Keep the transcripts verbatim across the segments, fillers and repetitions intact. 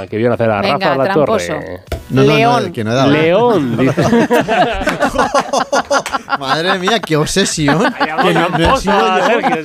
Isa, que vio nacer a Venga, Rafa La tramposo. Torre. No, no, León. no, que no he dado. León, dice. Madre mía, qué obsesión. Que no, no he sido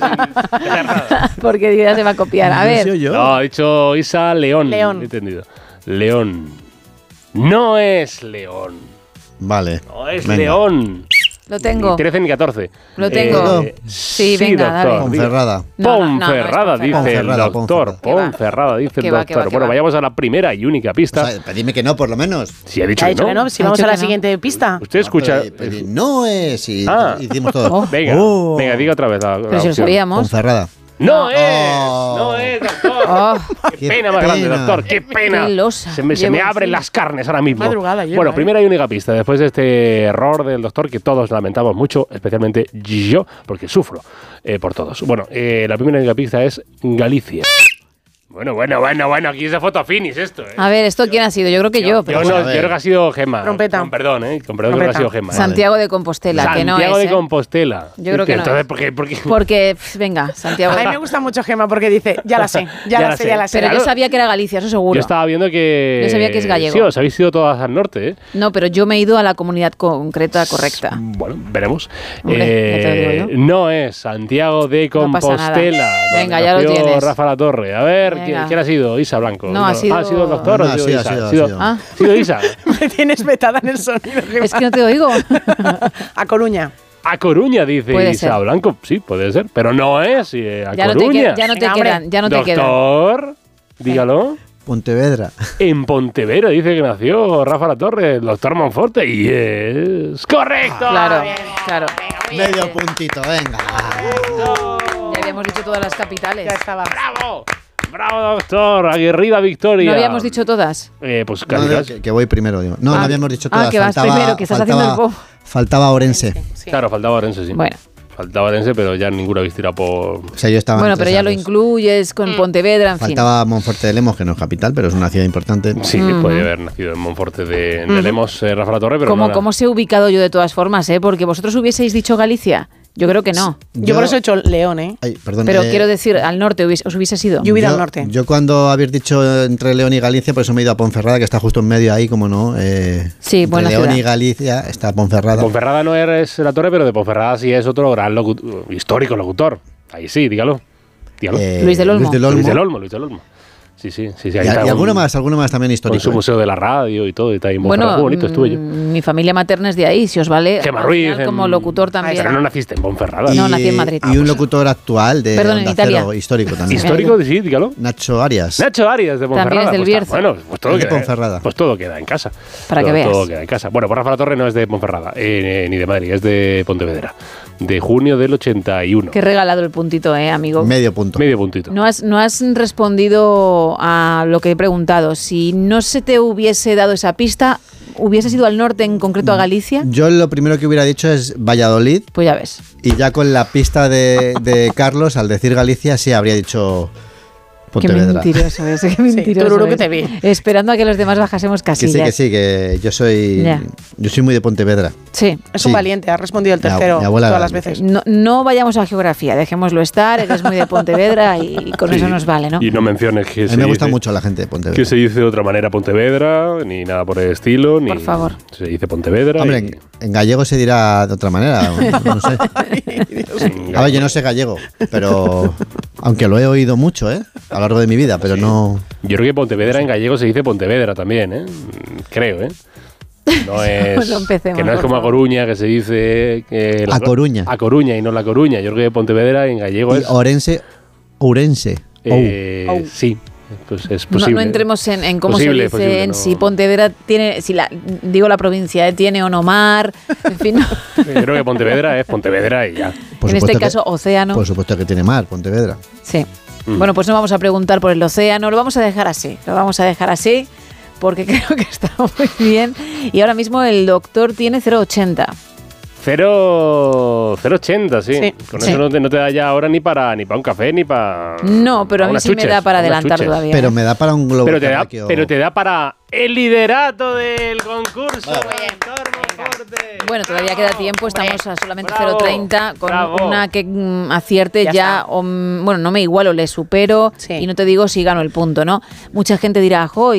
Porque ya se va a copiar. A No he ver. sido yo. No, ha dicho Isa León. León. He entendido. León. No es León. Vale. No es venga. León. Lo tengo. Ni trece ni catorce. Lo tengo. Eh, Sí, venga, doctor. dale. Ponferrada. No, no, no, no es Ponferrada, dice Ponferrada, el doctor. Ponferrada. ¿Qué va? Ponferrada, dice el ¿Qué va, qué doctor. va, qué Bueno, va? vayamos a la primera y única pista. O sea, pedime que no, por lo menos. Si ha dicho Ha que dicho no. que no, si Ha vamos dicho a la que no. siguiente pista. Usted escucha. Pero, pero, no es. Y Ah. hicimos todo. Oh. Venga, Oh. venga, diga otra vez la, la Pero si lo opción. sabíamos. Ponferrada. No No. es, Oh. no es, doctor. Oh, Qué, Qué pena más grande, pena. doctor, qué pena. Qué losa Se me, se llevo me abren encima. las carnes ahora mismo. Madrugada lleva, bueno, ¿eh? primera y única pista. Después de este error del doctor que todos lamentamos mucho, especialmente yo, porque sufro eh, por todos. Bueno, eh, la primera y única pista es Galicia. Bueno, bueno, bueno, bueno, aquí es de fotofinis esto, ¿eh? a ver, ¿esto quién ha sido? Yo creo que yo. Yo, pero no, bueno, a yo ver. creo que ha sido Gemma. Trompeta. Con perdón, ¿eh? Con perdón, creo que ha sido Gemma. ¿eh? Santiago de Compostela, que no Santiago es. de ¿eh? Compostela. Yo creo que no Entonces, es. ¿por qué? ¿Por qué? Porque, pff, venga, Santiago A de mí me gusta mucho Gemma porque dice, ya la sé, ya, la sé, ya la sé. Pero Claro. yo sabía que era Galicia, eso seguro. Yo estaba viendo que... Yo sabía que es gallego. Sí, os habéis ido todas al norte, ¿eh? No, pero yo me he ido a la comunidad concreta correcta. Bueno, veremos. Hombre, ya te lo digo yo. No es Santiago de No pasa nada. Compostela. donde Venga, ya lo nació tienes. Rafa La Torre. A ver, Venga. ¿quién, quién ha sido? Isa Blanco. No, ha sido- ¿Ha sido el doctor No, o ha sido sí, ha Isa? sido, ha sido, sido. Ah. ¿Ha sido Isa? Me tienes vetada en el sonido, Gemma. Es que no te oigo. A Coruña. A Coruña, dice Puede Isa ser. Blanco. Sí, puede ser. Pero no es eh, a Ya no te, Coruña. qued- ya no te Venga, hombre. quedan, ya no te quedan. Doctor, dígalo. Pontevedra. En Pontevedra dice que nació Rafa La Torre, el doctor Monforte, y es correcto. Claro, claro. Medio puntito, venga. Ya habíamos dicho todas las capitales. Ya estaba. ¡Bravo! ¡Bravo, doctor! ¡Aguerrida victoria! ¿No habíamos dicho todas? Eh, pues No, Cádiz. que, que voy primero, digo. No, Ah, no habíamos dicho ah, todas. que vas faltaba, primero, que estás faltaba, haciendo el bo. Faltaba Orense. Sí. Claro, faltaba Orense, sí. Bueno, Faltaba Orense, pero ya ninguno habéis tirado por... O sea, yo estaba bueno, entre pero ya esas lo dos. incluyes con Pontevedra, en fin. Faltaba Monforte de Lemos, que no es capital, pero es una ciudad importante. Sí, puede haber nacido en Monforte de, de Lemos, eh, Rafa La Torre, pero ¿Cómo, no era- ¿Cómo se he ubicado yo de todas formas, eh? Porque vosotros hubieseis dicho Galicia. Yo creo que no. Yo, por eso he hecho León, ¿eh? Ay, perdón, Pero eh, quiero decir, al norte hubiese- os hubiese sido. Yo hubiera al norte. Yo cuando habéis dicho entre León y Galicia, por eso me he ido a Ponferrada, que está justo en medio ahí, como no. Eh, Sí, entre buena León ciudad. y Galicia está Ponferrada. Ponferrada no es La Torre, pero de Ponferrada sí es otro gran locu- histórico locutor. Ahí sí, dígalo. Dígalo. Eh, Luis del Olmo. Luis del Olmo. Luis del Olmo, Luis del Olmo. Sí, sí, sí. sí Y, ahí y está alguno un- más, alguno más también Con histórico. su eh. museo de la radio y todo, y está ahí en Ponferrada. Bueno, Muy bonito estuve yo. mm, mi familia materna es de ahí, si os vale. Gemma al Ruiz. final, como en- locutor también. Pero no naciste en Ponferrada. Y, No, nací en Madrid. y un locutor actual de Perdón, en Onda Italia. Cero, histórico también. Histórico, sí, dígalo. Nacho Arias. Nacho Arias de Ponferrada. También es del pues, Bierzo. Bueno, pues todo, Es de queda, Ponferrada. pues todo queda en casa. Para todo, que veas. Todo queda en casa. Bueno, pues Rafa La Torre no es de Ponferrada, eh, ni de Madrid, es de Pontevedra. De junio del ochenta y uno. Qué regalado el puntito, eh, amigo. Medio punto. Medio puntito. No has, no has respondido a lo que he preguntado. Si no se te hubiese dado esa pista, ¿hubieses ido al norte, en concreto a Galicia? Yo lo primero que hubiera dicho es Valladolid, Pues ya ves. y ya con la pista de, de Carlos, al decir Galicia, sí habría dicho Qué Pontevedra. mentiroso es, qué mentiroso tururú que es. te vi. Esperando a que los demás bajásemos Que sí, casillas. que sí, que yo soy Ya. yo soy muy de Pontevedra. Sí. Es Sí. un valiente, ha respondido el Mi ab- tercero mi abuela todas era- las veces. No, no vayamos a geografía, dejémoslo estar, eres muy de Pontevedra y con Sí. eso nos vale, ¿no? Y no menciones que A se mí me gusta dice- mucho la gente de Pontevedra. que se dice de otra manera Pontevedra, ni nada por el estilo, ni Por favor. se dice Pontevedra. Hombre, y- en, en gallego se dirá de otra manera, no sé. en- A ver, yo no sé gallego, pero aunque lo he oído mucho, ¿eh? A lo largo de mi vida, pero no. Yo creo que Pontevedra en gallego se dice Pontevedra también, ¿eh? Creo, ¿eh? No es, No empecemos, que no es por como a favor. Coruña, que se dice... que la- A Coruña. A Coruña y no La Coruña. Yo creo que Pontevedra en gallego Y es... Orense, Ourense. eh, Ou. Sí, pues es No, posible. no entremos en, en cómo Posible, se dice, posible, en no. si Pontevedra tiene, si la, digo la provincia, ¿eh? Tiene o no mar, en fin, no. Yo creo que Pontevedra es Pontevedra y ya. Por en este supuesto que- caso océano. Por supuesto que tiene mar, Pontevedra. Sí. Mm. Bueno, pues no vamos a preguntar por el océano, lo vamos a dejar así, lo vamos a dejar así porque creo que está muy bien. Y ahora mismo el doctor tiene cero coma ochenta. Cero ochenta, sí. Sí, Con sí. eso no te, no te da ya ahora ni para ni para un café ni para... No, pero a mí unas sí me chuches, da para unas adelantar chuches. todavía. Pero ¿eh? me da para un globo Pero te, da, terráqueo. pero te da para el liderato del concurso. Doctor Monforte. Bueno, todavía queda tiempo, estamos a solamente Bravo, cero coma treinta con bravo. una que mm, acierte Ya ya, está. o, mm, bueno, no me igualo, le supero Sí. y no te digo si gano el punto, ¿no? Mucha gente dirá, jo,